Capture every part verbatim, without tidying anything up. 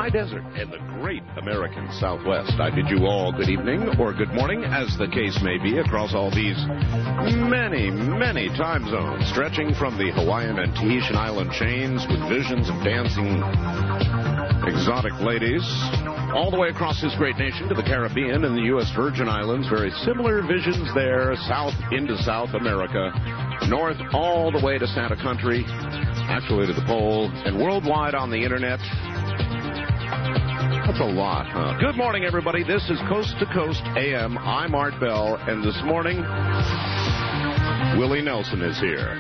high desert in the great American Southwest. I bid you all good evening or good morning, as the case may be, across all these many, many time zones, stretching from the Hawaiian and Tahitian island chains with visions of dancing exotic ladies, all the way across this great nation to the Caribbean and the U S Virgin Islands. Very similar visions there, south into South America, north all the way to Santa Country, actually to the pole, and worldwide on the internet. That's a lot, huh? Good morning, everybody. This is Coast to Coast A M. I'm Art Bell, and this morning, Willie Nelson is here.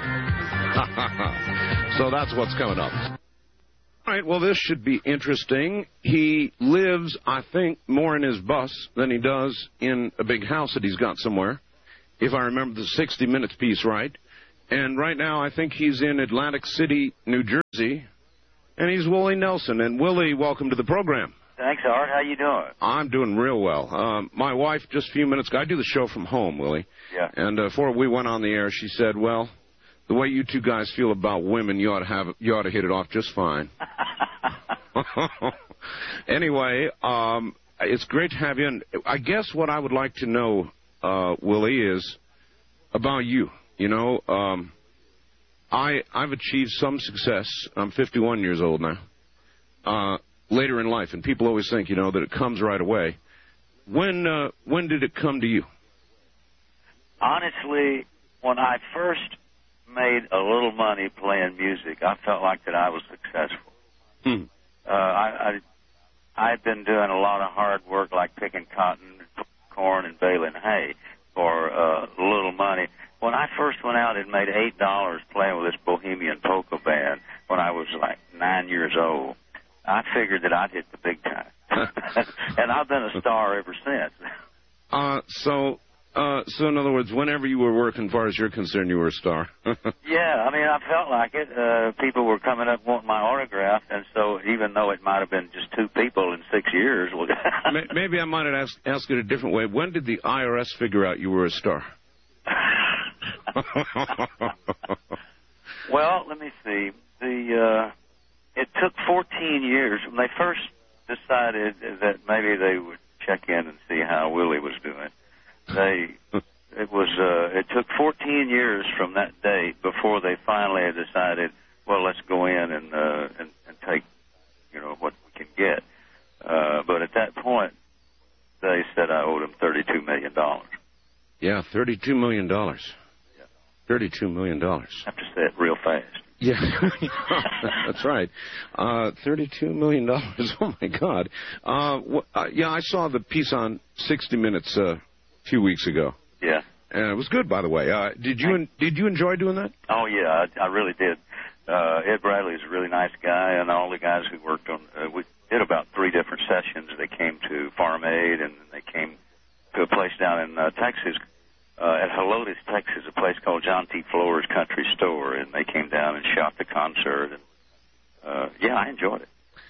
So that's what's coming up. All right, well, this should be interesting. He lives, I think, more in his bus than he does in a big house that he's got somewhere, if I remember the sixty minutes piece right. And right now, I think he's in Atlantic City, New Jersey, and he's Willie Nelson. And Willie, welcome to the program. Thanks, Art. How you doing? I'm doing real well. Um, my wife, just a few minutes ago, I do the show from home, Willie. Yeah. And uh, before we went on the air, she said, well, the way you two guys feel about women, you ought to have you ought to hit it off just fine. Anyway, um, it's great to have you. And I guess what I would like to know, uh, Willie, is about you. You know, um, I I've achieved some success. I'm fifty-one years old now. Uh, later in life, and people always think, you know, that it comes right away. When uh, when did it come to you? Honestly, when I first made a little money playing music, I felt like that I was successful. Hmm. Uh, I, I, I'd been doing a lot of hard work, like picking cotton, corn, and baling hay for uh, little money. When I first went out and made eight dollars playing with this Bohemian polka band when I was like nine years old, I figured that I'd hit the big time. And I've been a star ever since. Uh, so... Uh, so, in other words, whenever you were working, as far as you're concerned, you were a star. Yeah, I mean, I felt like it. Uh, people were coming up wanting my autograph, and so even though it might have been just two people in six years. Maybe I might have asked, asked it a different way. When did the I R S figure out you were a star? Well, let me see. The uh, it took fourteen years. When they first decided that maybe they would check in and see how Willie was doing, They, it was, uh, it took fourteen years from that date before they finally decided, well, let's go in and, uh, and, and take, you know, what we can get. Uh, but at that point, they said I owed them thirty-two million dollars. Yeah, thirty-two million dollars. Yeah. thirty-two million dollars. I have to say it real fast. Yeah, that's right. Uh, thirty-two million dollars. Oh, my God. Uh, wh- uh, yeah, I saw the piece on sixty minutes, uh, a few weeks ago. Yeah. And it was good, by the way. Uh, did you en- did you enjoy doing that? Oh, yeah, I, I really did. Uh, Ed Bradley's a really nice guy, and all the guys who worked on uh, we did about three different sessions. They came to Farm Aid, and they came to a place down in uh, Texas, uh, at Helotes, Texas, a place called John T. Flores Country Store, and they came down and shot the concert. And, uh, yeah, I enjoyed it.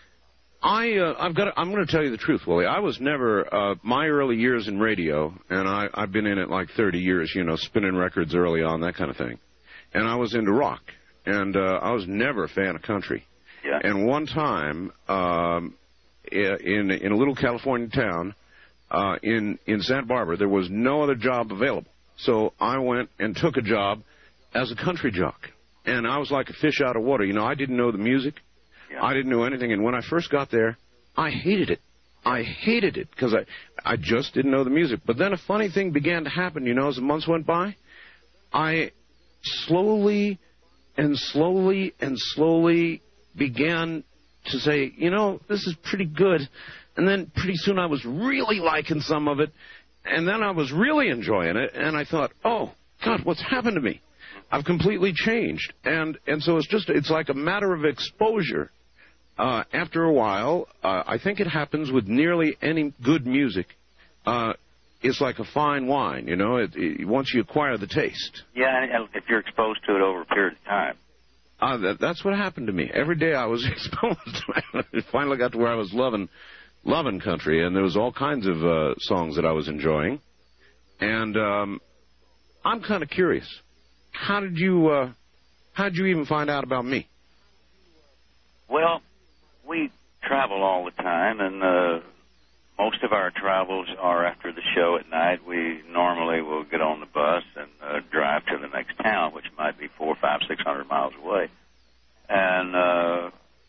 I, uh, I've got. To, I'm going to tell you the truth, Willie. I was never uh, my early years in radio, and I, I've been in it like thirty years. You know, spinning records early on, that kind of thing. And I was into rock, and uh, I was never a fan of country. Yeah. And one time, um, in in a little California town, uh, in in Santa Barbara, there was no other job available. So I went and took a job as a country jock, and I was like a fish out of water. You know, I didn't know the music. I didn't know anything, and when I first got there, I hated it. I hated it because I, I just didn't know the music. But then a funny thing began to happen, you know, as the months went by. I slowly and slowly and slowly began to say, you know, this is pretty good. And then pretty soon I was really liking some of it, and then I was really enjoying it, and I thought, oh, God, what's happened to me? I've completely changed. And, and so it's just, it's like a matter of exposure. Uh, after a while, uh, I think it happens with nearly any good music. Uh, it's like a fine wine, you know, it, it, once you acquire the taste. Yeah, and if you're exposed to it over a period of time. Uh, that, that's what happened to me. Every day I was exposed. It finally got to where I was loving, loving country, and there was all kinds of uh, songs that I was enjoying. And um, I'm kind of curious. How did you, uh, how did you even find out about me? Well, we tried travel all the time, and uh, most of our travels are after the show at night. We normally will get on the bus and uh, drive to the next town, which might be four, five, six hundred miles away. And uh,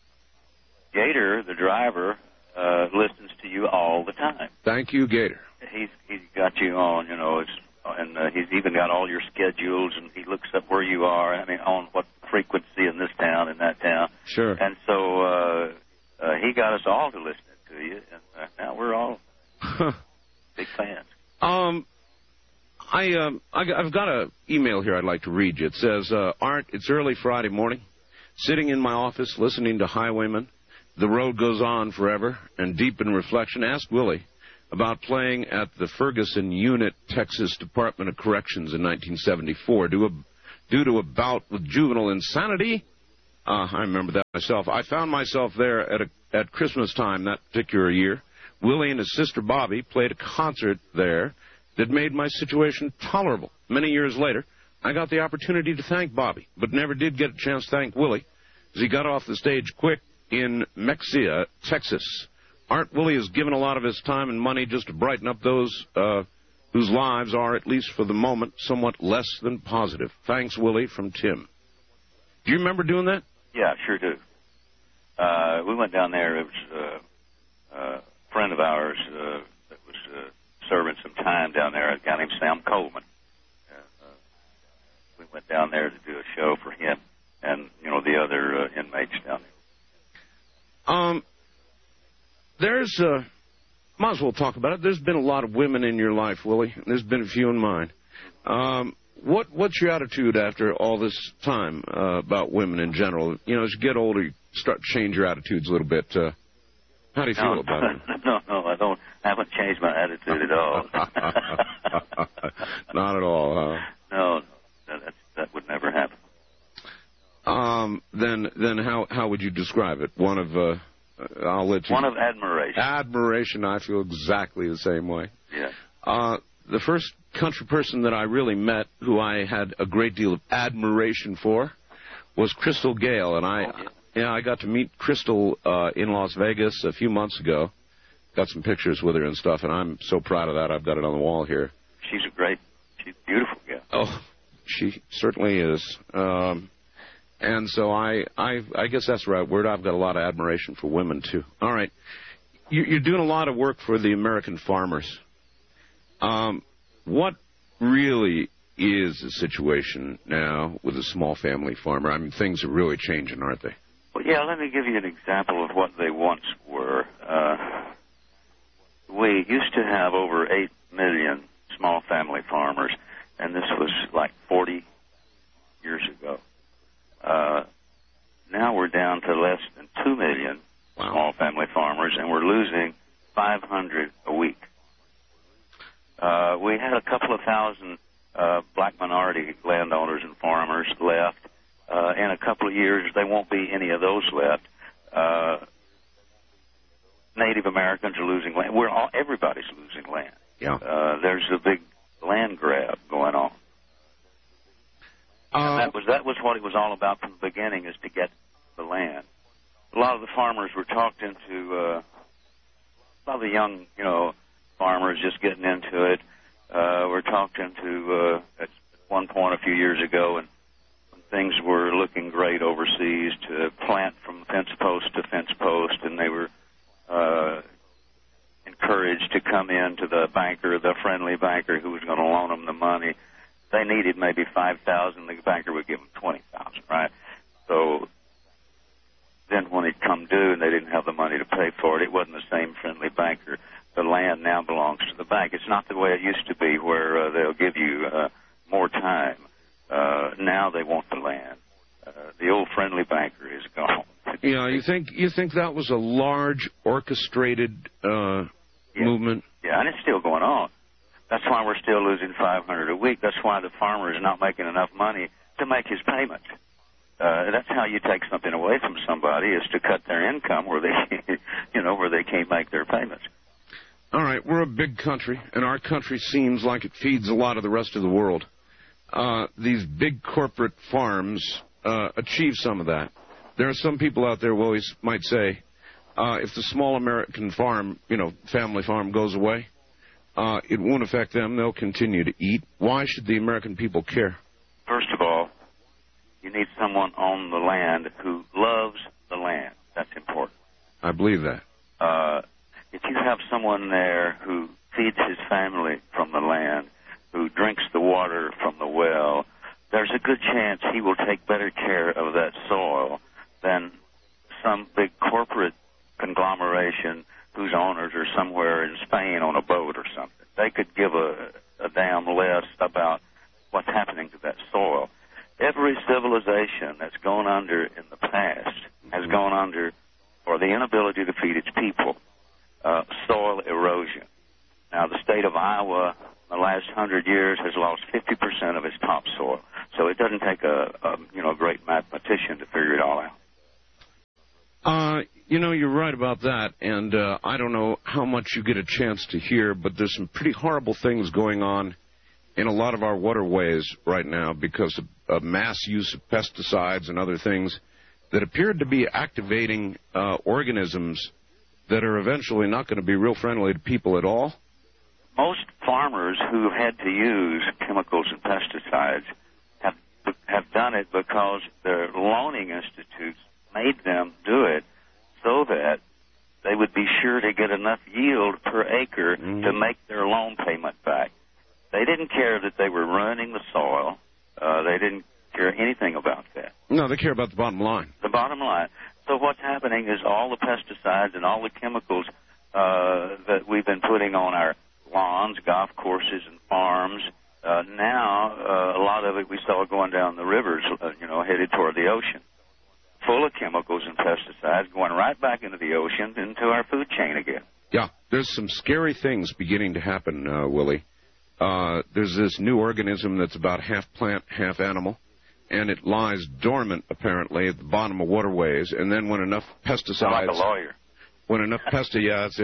Gator, the driver, uh, listens to you all the time. Thank you, Gator. He's he's got you on, you know, it's, and uh, he's even got all your schedules, and he looks up where you are. I mean, on what frequency in this town, in that town. Sure. And so uh, uh, he got us all to listen to you, and uh, now we're all big fans. Um, I um, I, I've got an email here I'd like to read you. It says, uh, Art, it's early Friday morning, sitting in my office listening to Highwaymen. The road goes on forever, and deep in reflection, asked Willie about playing at the Ferguson Unit, Texas Department of Corrections in nineteen seventy-four. Due, a, due to a bout with juvenile insanity, uh, I remember that myself. I found myself there at, a, at Christmas time that particular year. Willie and his sister Bobby played a concert there that made my situation tolerable. Many years later, I got the opportunity to thank Bobby, but never did get a chance to thank Willie, as he got off the stage quick in Mexia, Texas. Art, Willie has given a lot of his time and money just to brighten up those uh, whose lives are, at least for the moment, somewhat less than positive. Thanks, Willie, from Tim. Do you remember doing that? Yeah, sure do. Uh, we went down there. It was uh, a friend of ours uh, that was uh, serving some time down there, a guy named Sam Coleman. Uh, uh, we went down there to do a show for him and, you know, the other uh, inmates down there. Um... There's, uh, might as well talk about it. There's been a lot of women in your life, Willie. There's been a few in mine. Um, what, what's your attitude after all this time uh, about women in general? You know, as you get older, you start to change your attitudes a little bit. Uh, how do you feel no, about it? No, no, I don't. I haven't changed my attitude at all. Not at all, huh? No, no that, that would never happen. Um, then, then how how would you describe it? One of uh, I'll let you. One of admiration. Admiration. I feel exactly the same way. Yeah. Uh, the first country person that I really met, who I had a great deal of admiration for, was Crystal Gale, and I, oh, yeah. yeah, I got to meet Crystal uh, in Las Vegas a few months ago. Got some pictures with her and stuff, and I'm so proud of that. I've got it on the wall here. She's a great, she's a beautiful girl. Oh, she certainly is. Um, and so I, I, I guess that's the right word. I've got a lot of admiration for women too. All right, you, you're doing a lot of work for the American farmers. Um, what really is the situation now with a small family farmer? I mean, things are really changing, aren't they? Well, yeah, let me give you an example of what they once were. Uh, we used to have over eight million small family farmers, and this was like forty years ago. Uh, now we're down to less than two million wow. small family farmers, and we're losing five hundred a week. Uh, we had a couple of thousand uh, black minority landowners and farmers left. Uh, in a couple of years, there won't be any of those left. Uh, Native Americans are losing land. We're all, everybody's losing land. Yeah. Uh, there's a big land grab going on. Uh, that was that was what it was all about from the beginning, is to get the land. A lot of the farmers were talked into. Uh, a lot of the young, you know, farmers just getting into it. Uh, were talked into uh, at one point a few years ago, and when things were looking great overseas, to plant from fence post to fence post, and they were uh, encouraged to come in to the banker, the friendly banker who was going to loan them the money. They needed maybe five thousand. The banker would give them twenty thousand, right? So then, when it come due and they didn't have the money to pay for it, it wasn't the same friendly banker. The land now belongs to the bank. It's not the way it used to be, where uh, they'll give you uh, more time. Uh, now they want the land. Uh, the old friendly banker is gone. Yeah, you think you think that was a large orchestrated uh, yeah. movement? Yeah, and it's still going on. That's why we're still losing five hundred a week. That's why the farmer is not making enough money to make his payments. Uh, that's how you take something away from somebody, is to cut their income where they, you know, where they can't make their payments. All right, we're a big country, and our country seems like it feeds a lot of the rest of the world. Uh, these big corporate farms uh, achieve some of that. There are some people out there who always might say, uh, if the small American farm, you know, family farm goes away, uh, it won't affect them. They'll continue to eat. Why should the American people care? First of all, you need someone on the land who loves the land. That's important. I believe that. Uh, if you have someone there who feeds his family from the land, who drinks the water from the well, there's a good chance he will take better care of that soil than some big corporate conglomeration whose owners are somewhere in Spain on a boat or something. They could give a, a damn less about what's happening to that soil. Every civilization that's gone under in the past has gone under for the inability to feed its people, uh, soil erosion. Now, the state of Iowa in the last hundred years has lost fifty percent of its topsoil, so it doesn't take a, a you know great mathematician to figure it all out. Uh, you know, you're right about that, and uh, I don't know how much you get a chance to hear, but there's some pretty horrible things going on in a lot of our waterways right now because of, of mass use of pesticides and other things that appeared to be activating uh, organisms that are eventually not going to be real friendly to people at all. Most farmers who have had to use chemicals and pesticides have have done it because their loaning institutes made them do it so that they would be sure to get enough yield per acre mm-hmm. to make their loan payment back. They didn't care that they were ruining the soil. Uh, they didn't care anything about that. No, they care about the bottom line. The bottom line. So what's happening is all the pesticides and all the chemicals uh, that we've been putting on our lawns, golf courses, and farms, uh, now uh, a lot of it we saw going down the rivers, uh, you know, headed toward the ocean, full of chemicals and pesticides going right back into the ocean, into our food chain again. Yeah, there's some scary things beginning to happen, uh, Willie. Uh, there's this new organism that's about half plant, half animal, and it lies dormant, apparently, at the bottom of waterways, and then when enough pesticides... Sound like a lawyer. When enough pesticides...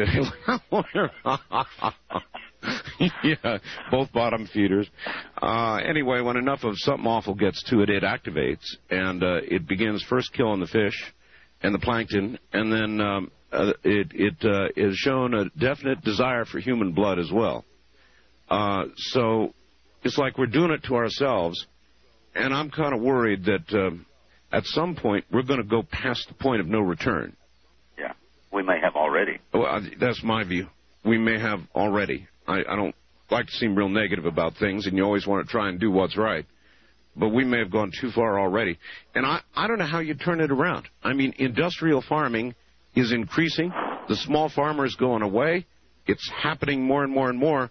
yeah, both bottom feeders. Uh, anyway, when enough of something awful gets to it, it activates, and uh, it begins first killing the fish and the plankton, and then um, uh, it, it uh, is shown a definite desire for human blood as well. Uh, so it's like we're doing it to ourselves, and I'm kind of worried that uh, at some point we're going to go past the point of no return. Yeah, we may have already. Well, that's my view. We may have already. I, I don't like to seem real negative about things, and you always want to try and do what's right. But we may have gone too far already. And I, I don't know how you turn it around. I mean, industrial farming is increasing. The small farmer is going away. It's happening more and more and more.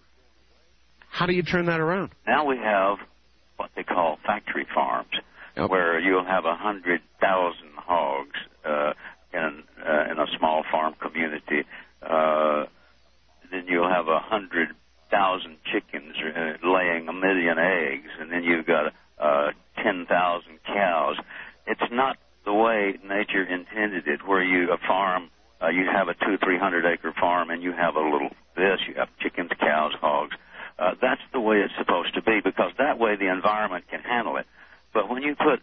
How do you turn that around? Now we have what they call factory farms, yep. where you'll have one hundred thousand hogs uh, in, uh, in a small farm community. Uh, then you'll have one hundred thousand chickens uh, laying a million eggs, and then you've got uh, ten thousand cows. It's not the way nature intended it, where you, a farm, uh, you have a two, three hundred acre farm, and you have a little this, you have chickens, cows, hogs. Uh, that's the way it's supposed to be, because that way the environment can handle it. But when you put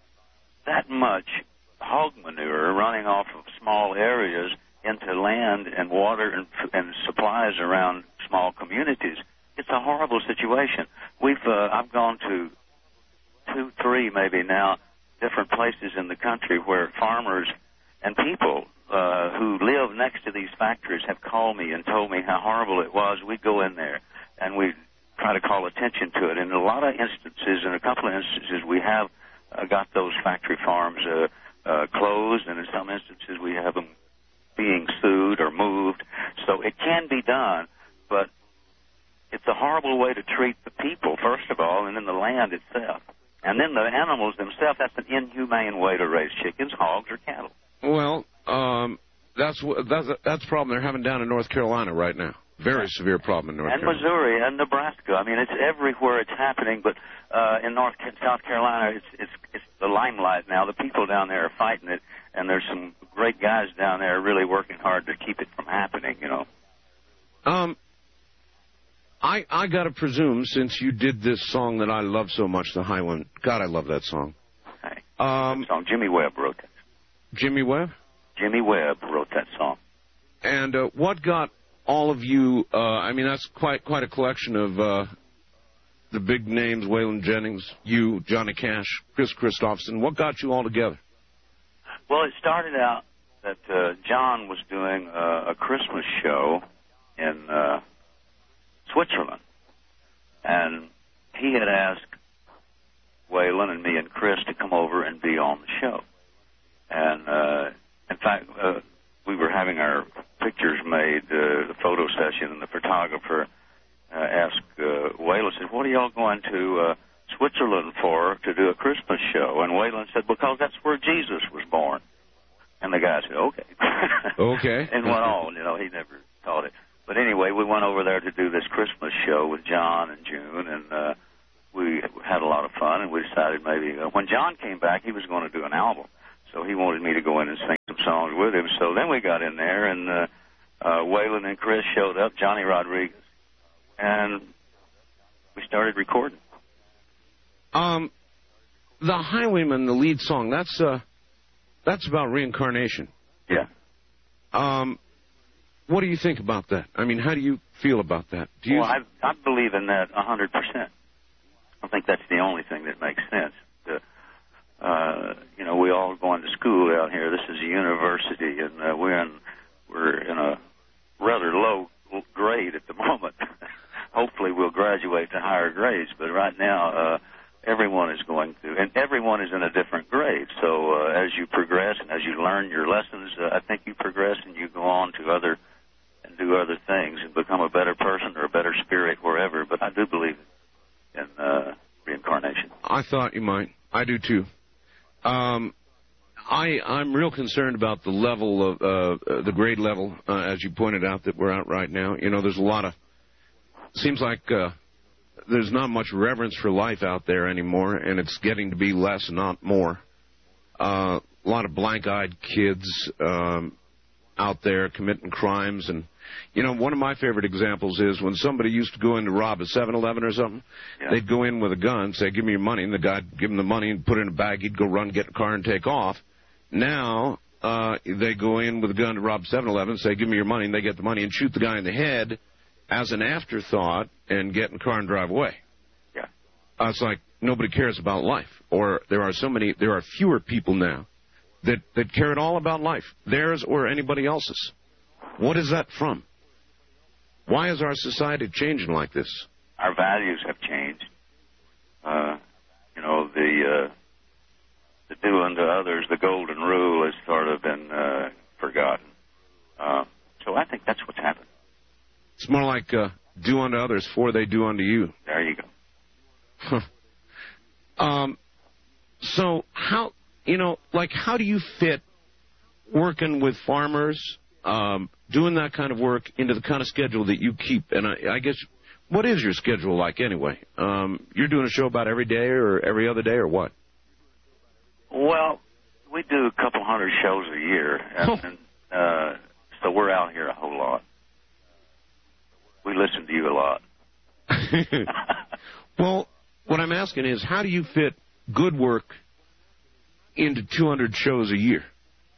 that much hog manure running off of small areas into land and water and, and supplies around small communities, it's a horrible situation. We've uh, I've gone to two, three maybe now different places in the country where farmers and people uh, who live next to these factories have called me and told me how horrible it was. We go in there and we try to call attention to it. In a lot of instances, in a couple of instances, we have uh, got those factory farms uh, uh, closed, and in some instances we have them being sued or moved. So it can be done, but it's a horrible way to treat the people, first of all, and then the land itself. And then the animals themselves, that's an inhumane way to raise chickens, hogs, or cattle. Well, um, that's, that's, that's a problem they're having down in North Carolina right now. Very severe problem in North and Carolina. And Missouri and Nebraska. I mean, it's everywhere it's happening, but uh, in North South Carolina, it's, it's it's the limelight now. The people down there are fighting it, and there's some great guys down there really working hard to keep it from happening, you know. Um, I I got to presume, since you did this song that I love so much, the high one, God, I love that song. Hey, um, that song, Jimmy Webb wrote it. Jimmy Webb? Jimmy Webb wrote that song. And uh, what got all of you, uh, I mean, that's quite quite a collection of uh, the big names, Waylon Jennings, you, Johnny Cash, Chris Christopherson. What got you all together? Well, it started out that uh, John was doing uh, a Christmas show in uh, Switzerland. And he had asked Waylon and me and Chris to come over and be on the show. And, uh, in fact, uh, we were having our pictures made, uh, the photo session, and the photographer uh, asked uh, Waylon, said, what are y'all going to uh, Switzerland for to do a Christmas show? And Waylon said, because that's where Jesus was born. And the guy said, okay. Okay. And went on, you know, he never thought it. But anyway, we went over there to do this Christmas show with John and June, and uh, we had a lot of fun, and we decided maybe, uh, when John came back, he was going to do an album. So he wanted me to go in and sing some songs with him. So then we got in there, and uh, uh, Waylon and Chris showed up, Johnny Rodriguez, and we started recording. Um, the Highwayman, the lead song, that's uh, that's about reincarnation. Yeah. Um, what do you think about that? I mean, how do you feel about that? Do you well, I, I believe in that a hundred percent. I think that's the only thing that makes sense. The, uh, you know, we all going to school out here. This is a university, and uh, we're in we're in a rather low grade at the moment. Hopefully, we'll graduate to higher grades. But right now, uh, everyone is going to, and everyone is in a different grade. So uh, as you progress and as you learn your lessons, uh, I think you progress and you go on to other and do other things and become a better person or a better spirit wherever. But I do believe in uh, reincarnation. I thought you might. I do too. Um, I, I'm real concerned about the level of, uh, the grade level, uh, as you pointed out, that we're at right now. You know, there's a lot of, seems like uh, there's not much reverence for life out there anymore, and it's getting to be less, not more. Uh, a lot of blank-eyed kids um, out there committing crimes. And, you know, one of my favorite examples is when somebody used to go in to rob a seven eleven or something, yeah. They'd go in with a gun, say, give me your money, and the guy'd give him the money and put it in a bag. He'd go run, get a car, and take off. Now uh, they go in with a gun to rob seven eleven, say, give me your money, and they get the money and shoot the guy in the head as an afterthought and get in the car and drive away. Yeah. Uh, it's like nobody cares about life. Or there are so many, there are fewer people now that, that care at all about life, theirs or anybody else's. What is that from? Why is our society changing like this? Our values have changed. Uh, you know, the, uh, the do unto others, the golden rule has sort of been uh, forgotten. Uh, so I think that's what's happened. It's more like uh, do unto others for they do unto you. There you go. Huh. Um, so how, you know, like how do you fit working with farmers, um, doing that kind of work into the kind of schedule that you keep? And I, I guess, what is your schedule like anyway? Um, you're doing a show about every day or every other day or what? Well, we do a couple hundred shows a year, and, oh. and uh, so we're out here a whole lot. We listen to you a lot. Well, what I'm asking is, how do you fit good work into two hundred shows a year?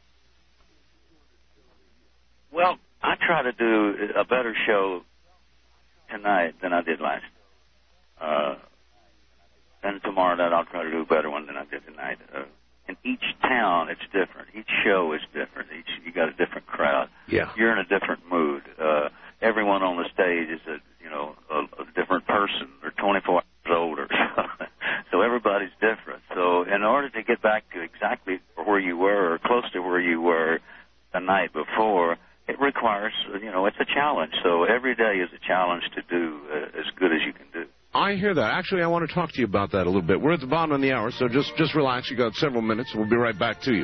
Well, I try to do a better show tonight than I did last. Uh, and tomorrow night I'll try to do a better one than I did tonight. Uh, in each town, it's different. Each show is different. Each you got a different crowd. Yeah. You're in a different mood. Uh, everyone on the stage is a you know a, a different person. They're twenty-four hours older, so everybody's different. So in order to get back to exactly where you were or close to where you were the night before, it requires you know it's a challenge. So every day is a challenge to do uh, as good as you can do. I hear that. Actually, I want to talk to you about that a little bit. We're at the bottom of the hour, so just, just relax. You got several minutes. We'll be right back to you.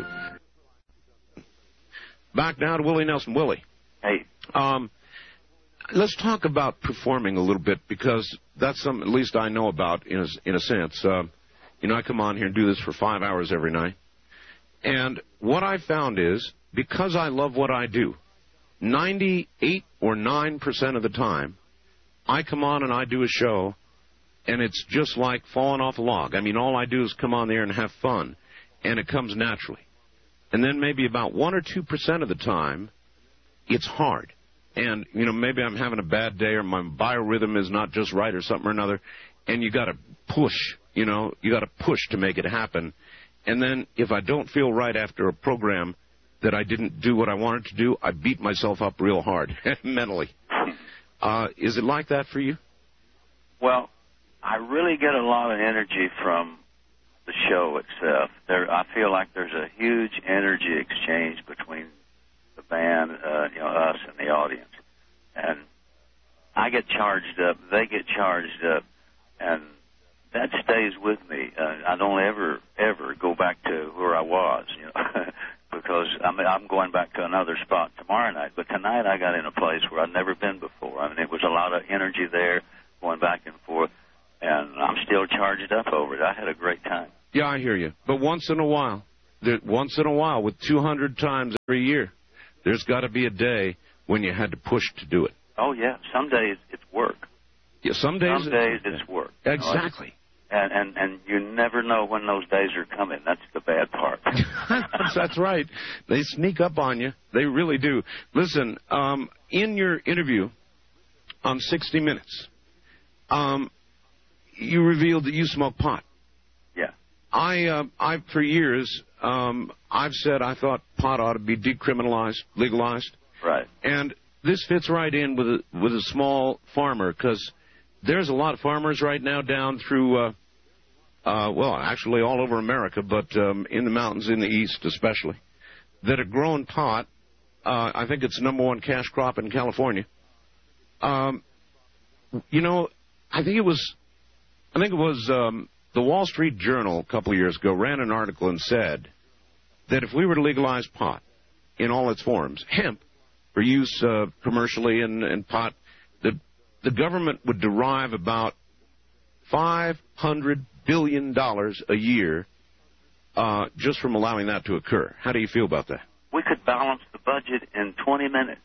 Back now to Willie Nelson. Willie. Hey. Um, let's talk about performing a little bit, because that's something at least I know about in a, in a sense. Uh, you know, I come on here and do this for five hours every night. And what I found is, because I love what I do, ninety-eight or nine percent of the time, I come on and I do a show, and it's just like falling off a log. I mean, all I do is come on there and have fun, and it comes naturally. and then maybe about one or two percent of the time, it's hard. And, you know, maybe I'm having a bad day or my biorhythm is not just right or something or another, and you got to push, you know, you got to push to make it happen. And then if I don't feel right after a program that I didn't do what I wanted to do, I beat myself up real hard mentally. Uh, is it like that for you? Well, I really get a lot of energy from the show itself. There, I feel like there's a huge energy exchange between the band, uh, you know, us and the audience. And I get charged up, they get charged up, and that stays with me. Uh, I don't ever, ever go back to where I was, you know, because I'm, I'm going back to another spot tomorrow night. But tonight I got in a place where I've never been before. I mean, it was a lot of energy there, going back and forth, and I'm still charged up over it. I had a great time. Yeah, I hear you. But once in a while, there, once in a while, with two hundred times every year, there's got to be a day when you had to push to do it. Oh, yeah. Some days it's work. Yeah, some days, some days it's, it's work. Exactly. You know, and, and, and you never know when those days are coming. That's the bad part. That's right. They sneak up on you. They really do. Listen, um, in your interview on sixty minutes, um, you revealed that you smoke pot. Yeah. I, uh, I for years, um, I've said I thought pot ought to be decriminalized, legalized. Right. And this fits right in with a, with a small farmer, because there's a lot of farmers right now down through, uh, uh, well, actually all over America, but um, in the mountains in the east especially, that are growing pot. Uh, I think it's the number one cash crop in California. Um, you know, I think it was, I think it was um, the Wall Street Journal a couple of years ago ran an article and said that if we were to legalize pot in all its forms, hemp, for use uh, commercially and, and pot, the, the government would derive about five hundred billion dollars a year uh, just from allowing that to occur. How do you feel about that? We could balance the budget in twenty minutes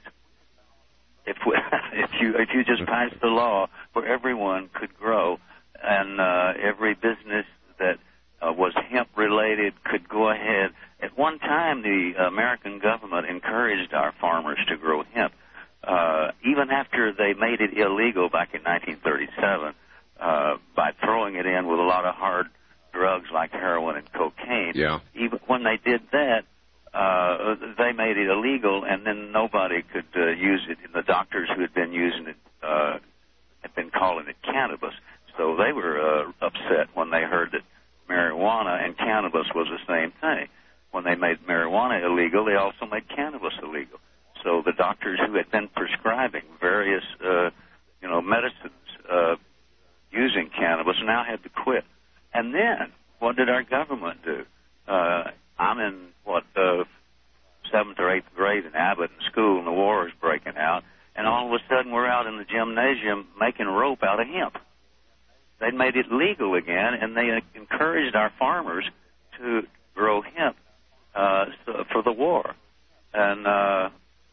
if we, if you if you just passed the law where everyone could grow, and uh, every business that uh, was hemp-related could go ahead. At one time, the American government encouraged our farmers to grow hemp. Uh, even after they made it illegal back in nineteen thirty-seven, uh, by throwing it in with a lot of hard drugs like heroin and cocaine. Yeah. Even when they did that, uh, they made it illegal, and then nobody could uh, use it. And the doctors who had been using it uh, had been calling it cannabis. So they were uh, upset when they heard that marijuana and cannabis was the same thing. When they made marijuana illegal, they also made cannabis illegal. So the doctors who had been prescribing various, uh, you know, medicines uh, using cannabis now had to quit. And then what did our government do? Uh, I'm in, what, uh, seventh or eighth grade in Abbott in school, and the war is breaking out. And all of a sudden we're out in the gymnasium making rope out of hemp. They made it legal again, and they encouraged our farmers to grow hemp uh, for the war. And uh,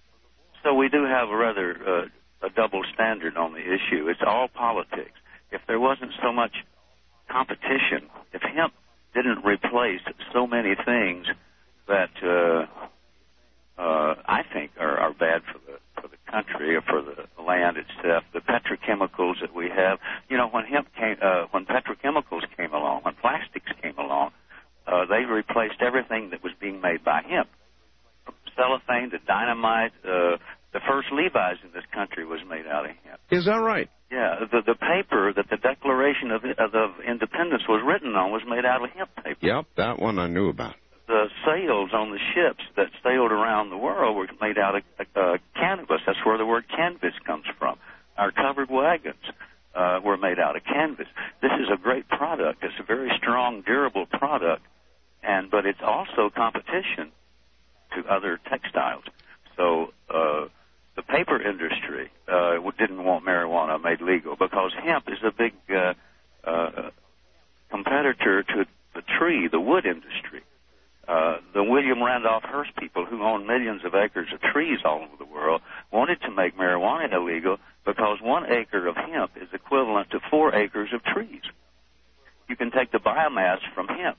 so we do have a rather uh, a double standard on the issue. It's all politics. If there wasn't so much competition, if hemp didn't replace so many things that uh, uh, I think are, are bad for the for the country or for the land itself, the petrochemicals that we have. You know, when hemp came, uh, when petrochemicals came along, when plastics came along, uh, they replaced everything that was being made by hemp. From cellophane to dynamite, uh, the first Levi's in this country was made out of hemp. Is that right? Yeah, the the paper that the Declaration of, of, of Independence was written on was made out of hemp paper. Yep, that one I knew about. The sails on the ships that sailed around the world were made out of uh, canvas. That's where the word canvas comes from. Our covered wagons uh, were made out of canvas. This is a great product. It's a very strong, durable product, and but it's also competition to other textiles. So uh, the paper industry uh, didn't want marijuana made legal because hemp is a big uh, uh, competitor to the tree, the wood industry. Uh, the William Randolph Hearst people, who own millions of acres of trees all over the world, wanted to make marijuana illegal because one acre of hemp is equivalent to four acres of trees. You can take the biomass from hemp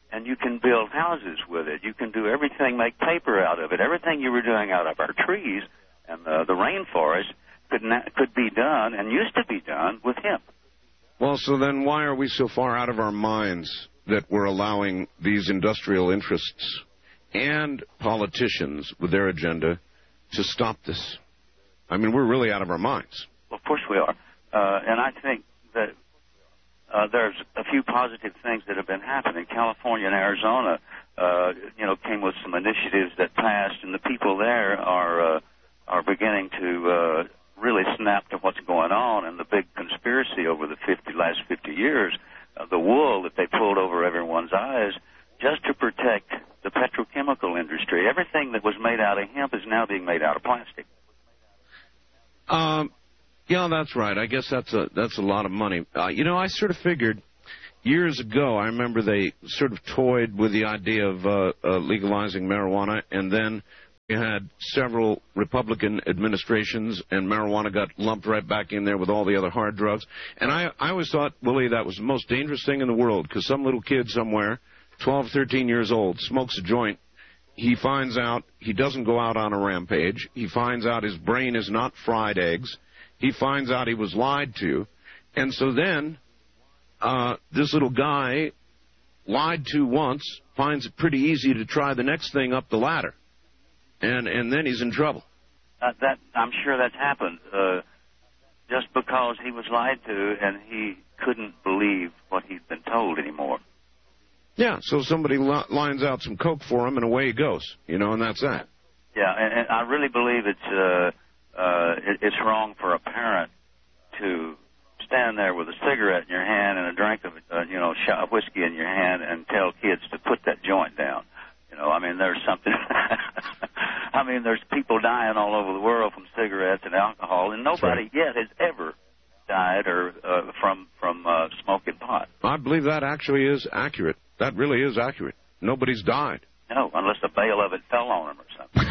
and you can build houses with it. You can do everything, make paper out of it. Everything you were doing out of our trees and uh, the rainforest could not, could be done and used to be done with hemp. Well, so then why are we so far out of our minds that we're allowing these industrial interests and politicians with their agenda to stop this? I mean, we're really out of our minds. Well, of course we are. Uh, and I think that uh, there's a few positive things that have been happening. California and Arizona, uh, you know, came with some initiatives that passed, and the people there are uh, are beginning to uh, really snap to what's going on. And the big conspiracy over the fifty, last fifty years, uh, the wool that they pulled over everyone's eyes just to protect the petrochemical industry. Everything that was made out of hemp is now being made out of plastic. Um. Yeah, that's right. I guess that's a that's a lot of money. Uh, you know, I sort of figured years ago, I remember they sort of toyed with the idea of uh, uh, legalizing marijuana, and then we had several Republican administrations, and marijuana got lumped right back in there with all the other hard drugs. And I, I always thought, Willie, that was the most dangerous thing in the world, because some little kid somewhere, twelve, thirteen years old, smokes a joint. He finds out he doesn't go out on a rampage. He finds out his brain is not fried eggs. He finds out he was lied to. And so then uh, this little guy, lied to once, finds it pretty easy to try the next thing up the ladder. And and then he's in trouble. Uh, that I'm sure that's happened. Uh, just because he was lied to and he couldn't believe what he'd been told anymore. Yeah, so somebody li- lines out some coke for him, and away he goes. You know, and that's that. Yeah, and, and I really believe it's... Uh, Uh, it, it's wrong for a parent to stand there with a cigarette in your hand and a drink of, uh, you know, shot of whiskey in your hand and tell kids to put that joint down. You know, I mean, there's something. I mean, there's people dying all over the world from cigarettes and alcohol, and nobody right. yet has ever died or uh, from from uh, smoking pot. I believe that actually is accurate. That really is accurate. Nobody's died. No, unless a bale of it fell on them or something.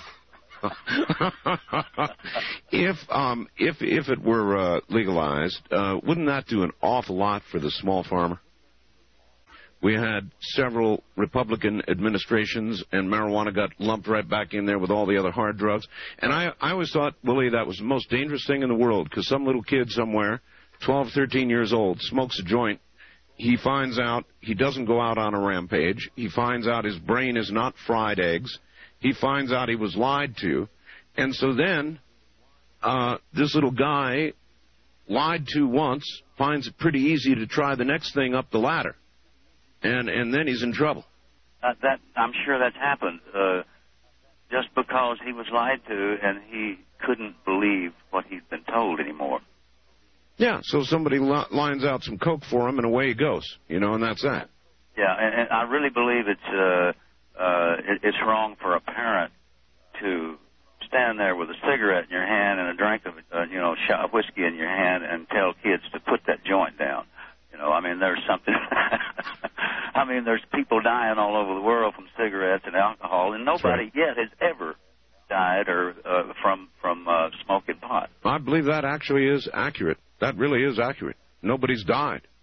if um if if it were uh, legalized, uh, wouldn't that do an awful lot for the small farmer? We had several Republican administrations, and marijuana got lumped right back in there with all the other hard drugs. And I I always thought, Willie, that was the most dangerous thing in the world, because some little kid somewhere, twelve, thirteen years old, smokes a joint. He finds out he doesn't go out on a rampage. He finds out his brain is not fried eggs. He finds out he was lied to. And so then uh, this little guy, lied to once, finds it pretty easy to try the next thing up the ladder. And and then he's in trouble. Uh, that I'm sure that's happened. Uh, just because he was lied to and he couldn't believe what he'd been told anymore. Yeah, so somebody li- lines out some coke for him, and away he goes. You know, and that's that. Yeah, and, and I really believe it's... Uh, Uh, it, it's wrong for a parent to stand there with a cigarette in your hand and a drink of, uh, you know, shot of whiskey in your hand and tell kids to put that joint down. You know, I mean, there's something. I mean, there's people dying all over the world from cigarettes and alcohol, and nobody right. yet has ever died or uh, from from uh, smoking pot. I believe that actually is accurate. That really is accurate. Nobody's died.